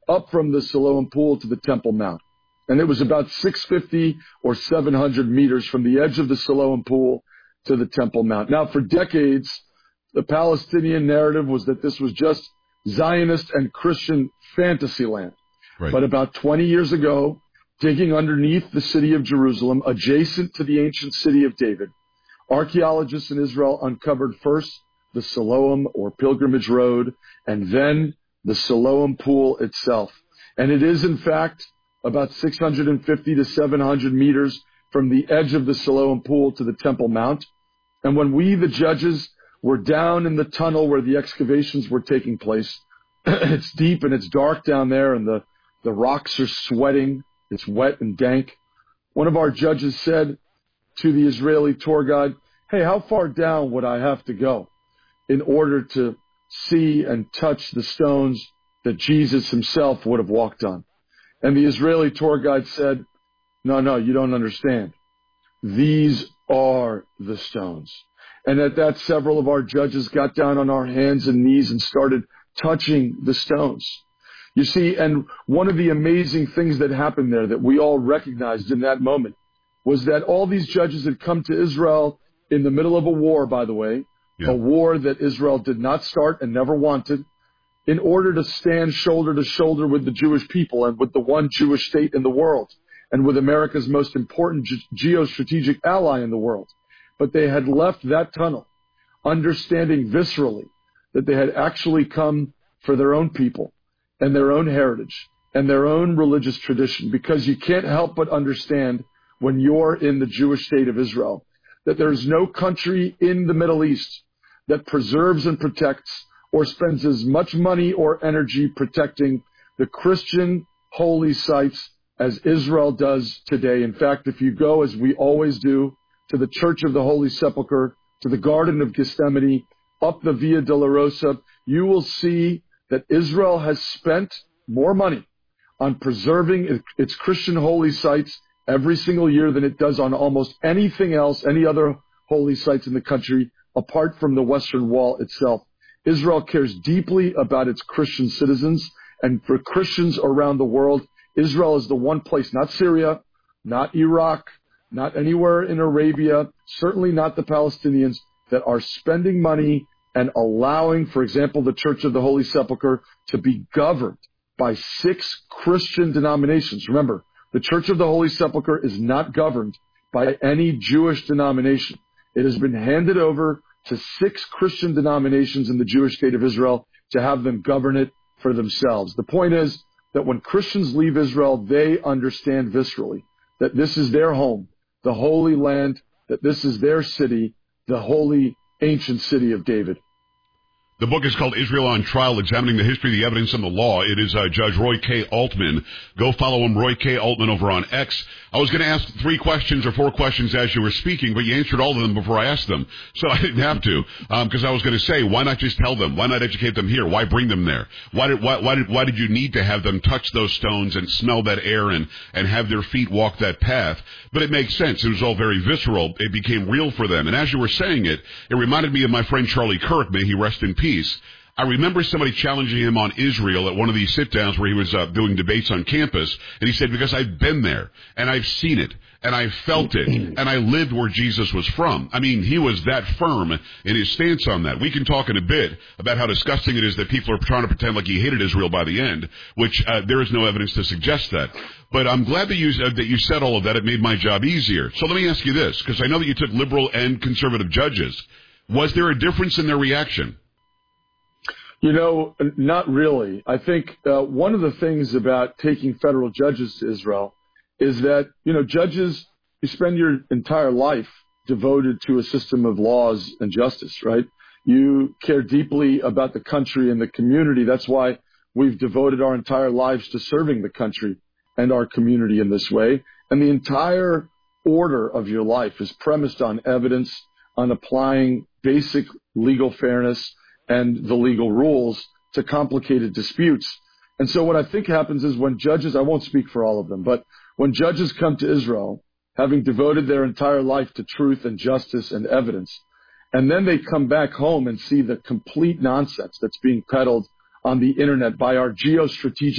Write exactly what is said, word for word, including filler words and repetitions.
up from the Siloam Pool to the Temple Mount. And it was about six hundred fifty or seven hundred meters from the edge of the Siloam Pool to the Temple Mount. Now, for decades, the Palestinian narrative was that this was just Zionist and Christian fantasy land. Right. But about twenty years ago, digging underneath the city of Jerusalem, adjacent to the ancient city of David, archaeologists in Israel uncovered first the Siloam or Pilgrimage Road, and then the Siloam Pool itself. And it is, in fact, about six hundred fifty to seven hundred meters from the edge of the Siloam Pool to the Temple Mount. And when we, the judges, were down in the tunnel where the excavations were taking place, it's deep and it's dark down there, and the, the rocks are sweating. It's wet and dank. One of our judges said to the Israeli tour guide, "Hey, how far down would I have to go in order to see and touch the stones that Jesus himself would have walked on?" And the Israeli tour guide said, "No, no, you don't understand. These are the stones." And at that, several of our judges got down on our hands and knees and started touching the stones. You see, and one of the amazing things that happened there that we all recognized in that moment was that all these judges had come to Israel in the middle of a war, by the way, yeah. a war that Israel did not start and never wanted, in order to stand shoulder to shoulder with the Jewish people and with the one Jewish state in the world and with America's most important ge- geostrategic ally in the world. But they had left that tunnel understanding viscerally that they had actually come for their own people and their own heritage and their own religious tradition, because you can't help but understand when you're in the Jewish state of Israel that there's no country in the Middle East that preserves and protects or spends as much money or energy protecting the Christian holy sites as Israel does today. In fact, if you go, as we always do, to the Church of the Holy Sepulchre, to the Garden of Gethsemane, up the Via Dolorosa, you will see that Israel has spent more money on preserving its Christian holy sites every single year than it does on almost anything else, any other holy sites in the country, apart from the Western Wall itself. Israel cares deeply about its Christian citizens, and for Christians around the world, Israel is the one place, not Syria, not Iraq, not anywhere in Arabia, certainly not the Palestinians, that are spending money and allowing, for example, the Church of the Holy Sepulchre to be governed by six Christian denominations. Remember, the Church of the Holy Sepulchre is not governed by any Jewish denomination. It has been handed over to six Christian denominations in the Jewish state of Israel to have them govern it for themselves. The point is that when Christians leave Israel, they understand viscerally that this is their home, the Holy Land, that this is their city, the holy ancient city of David. The book is called Israel on Trial, Examining the History, the Evidence, and the Law. It is uh, Judge Roy K. Altman. Go follow him, Roy K. Altman, over on X. I was going to ask three questions or four questions as you were speaking, but you answered all of them before I asked them, so I didn't have to, because um, I was going to say, why not just tell them? Why not educate them here? Why bring them there? Why did why, why did why did you need to have them touch those stones and smell that air and and have their feet walk that path? But it makes sense. It was all very visceral. It became real for them. And as you were saying it, it reminded me of my friend Charlie Kirk. May he rest in peace. I remember somebody challenging him on Israel at one of these sit-downs where he was uh, doing debates on campus, and he said, because I've been there, and I've seen it, and I've felt it, and I lived where Jesus was from. I mean, he was that firm in his stance on that. We can talk in a bit about how disgusting it is that people are trying to pretend like he hated Israel by the end, which uh, there is no evidence to suggest that. But I'm glad that you, uh, that you said all of that. It made my job easier. So let me ask you this, because I know that you took liberal and conservative judges. Was there a difference in their reaction? You know, not really. I think uh, one of the things about taking federal judges to Israel is that, you know, judges, you spend your entire life devoted to a system of laws and justice, right? You care deeply about the country and the community. That's why we've devoted our entire lives to serving the country and our community in this way. And the entire order of your life is premised on evidence, on applying basic legal fairness and the legal rules to complicated disputes. And so what I think happens is when judges, I won't speak for all of them, but when judges come to Israel, having devoted their entire life to truth and justice and evidence, and then they come back home and see the complete nonsense that's being peddled on the internet by our geostrategic